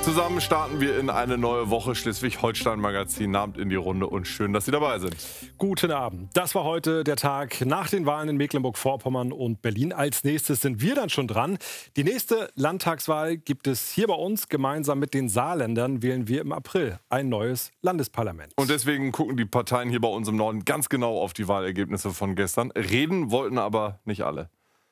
Zusammen starten wir in eine neue Woche Schleswig-Holstein-Magazin. Abend in die Runde und schön, dass Sie dabei sind. Guten Abend. Das war heute der Tag nach den Wahlen in Mecklenburg-Vorpommern und Berlin. Als nächstes sind wir dann schon dran. Die nächste Landtagswahl gibt es hier bei uns. Gemeinsam mit den Saarländern wählen wir im April ein neues Landesparlament. Und deswegen gucken die Parteien hier bei uns im Norden ganz genau auf die Wahlergebnisse von gestern. Reden wollten aber nicht alle.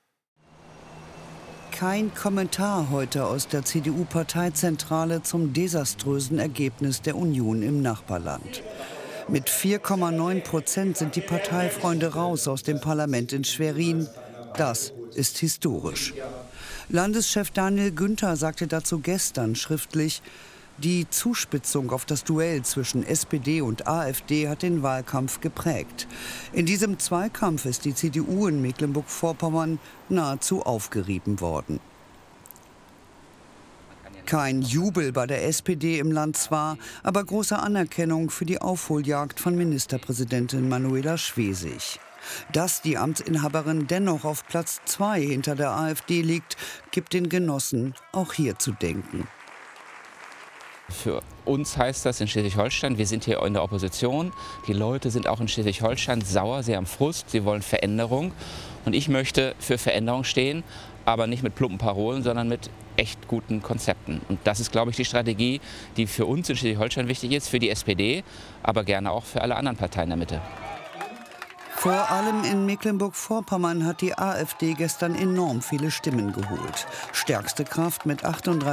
Kein Kommentar heute aus der CDU-Parteizentrale zum desaströsen Ergebnis der Union im Nachbarland. Mit 4,9% sind die Parteifreunde raus aus dem Parlament in Schwerin. Das ist historisch. Landeschef Daniel Günther sagte dazu gestern schriftlich: Die Zuspitzung auf das Duell zwischen SPD und AfD hat den Wahlkampf geprägt. In diesem Zweikampf ist die CDU in Mecklenburg-Vorpommern nahezu aufgerieben worden. Kein Jubel bei der SPD im Land zwar, aber große Anerkennung für die Aufholjagd von Ministerpräsidentin Manuela Schwesig. Dass die Amtsinhaberin dennoch auf Platz 2 hinter der AfD liegt, gibt den Genossen auch hier zu denken. Für uns heißt das in Schleswig-Holstein, wir sind hier in der Opposition. Die Leute sind auch in Schleswig-Holstein sauer, sie haben Frust, sie wollen Veränderung. Und ich möchte für Veränderung stehen, aber nicht mit plumpen Parolen, sondern mit echt guten Konzepten. Und das ist, glaube ich, die Strategie, die für uns in Schleswig-Holstein wichtig ist, für die SPD, aber gerne auch für alle anderen Parteien in der Mitte. Vor allem in Mecklenburg-Vorpommern hat die AfD gestern enorm viele Stimmen geholt. Stärkste Kraft mit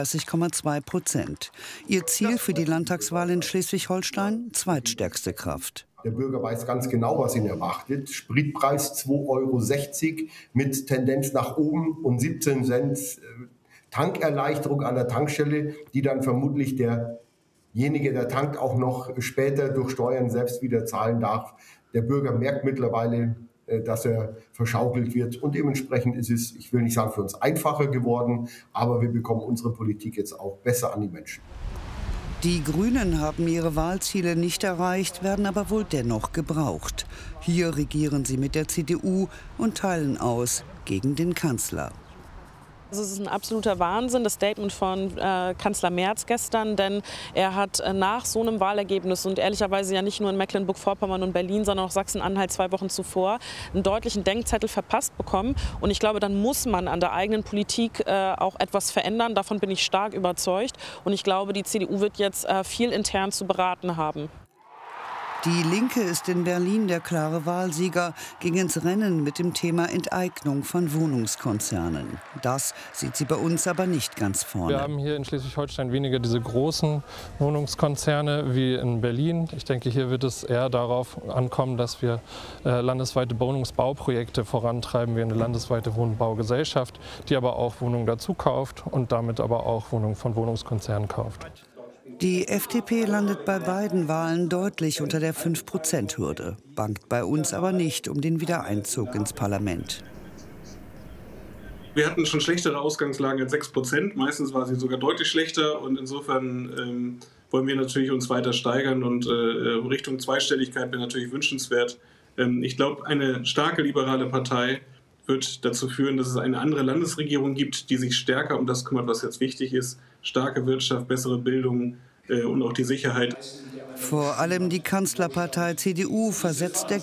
38,2%. Ihr Ziel für die Landtagswahl in Schleswig-Holstein? Zweitstärkste Kraft. Der Bürger weiß ganz genau, was ihn erwartet. Spritpreis 2,60 € mit Tendenz nach oben und 17 Cent Tankerleichterung an der Tankstelle, die dann vermutlich derjenige, der tankt, auch noch später durch Steuern selbst wieder zahlen darf. Der Bürger merkt mittlerweile, dass er verschaukelt wird. Und dementsprechend ist es, ich will nicht sagen für uns einfacher geworden, aber wir bekommen unsere Politik jetzt auch besser an die Menschen. Die Grünen haben ihre Wahlziele nicht erreicht, werden aber wohl dennoch gebraucht. Hier regieren sie mit der CDU und teilen aus gegen den Kanzler. Es ist ein absoluter Wahnsinn, das Statement von Kanzler Merz gestern, denn er hat nach so einem Wahlergebnis und ehrlicherweise ja nicht nur in Mecklenburg-Vorpommern und Berlin, sondern auch Sachsen-Anhalt 2 Wochen zuvor einen deutlichen Denkzettel verpasst bekommen. Und ich glaube, dann muss man an der eigenen Politik auch etwas verändern. Davon bin ich stark überzeugt. Und ich glaube, die CDU wird jetzt viel intern zu beraten haben. Die Linke ist in Berlin der klare Wahlsieger, ging ins Rennen mit dem Thema Enteignung von Wohnungskonzernen. Das sieht sie bei uns aber nicht ganz vorne. Wir haben hier in Schleswig-Holstein weniger diese großen Wohnungskonzerne wie in Berlin. Ich denke, hier wird es eher darauf ankommen, dass wir landesweite Wohnungsbauprojekte vorantreiben, wie eine landesweite Wohnbaugesellschaft, die aber auch Wohnungen dazu kauft und damit aber auch Wohnungen von Wohnungskonzernen kauft. Die FDP landet bei beiden Wahlen deutlich unter der 5%-Hürde, bangt bei uns aber nicht um den Wiedereinzug ins Parlament. Wir hatten schon schlechtere Ausgangslagen als 6%, meistens war sie sogar deutlich schlechter und insofern wollen wir natürlich uns weiter steigern und Richtung Zweistelligkeit wäre natürlich wünschenswert. Ich glaube, eine starke liberale Partei wird dazu führen, dass es eine andere Landesregierung gibt, die sich stärker um das kümmert, was jetzt wichtig ist. Starke Wirtschaft, bessere Bildung und auch die Sicherheit. Vor allem die Kanzlerpartei CDU versetzt der